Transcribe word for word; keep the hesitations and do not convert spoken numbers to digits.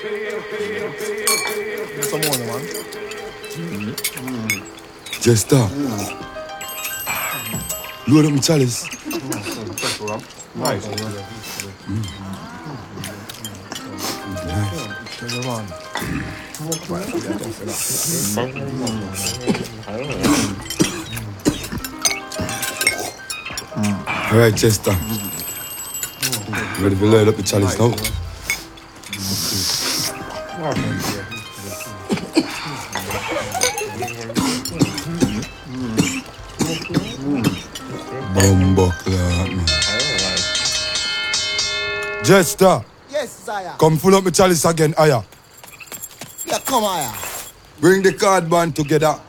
Some more, man. Jester. Load up my chalice. Nice. All right, Chester. Ready to load up the chalice now? Bumbuckler, man. Jester. Yes, sire. Come full up my chalice again, Aya. Yeah, come here. Bring the card band together.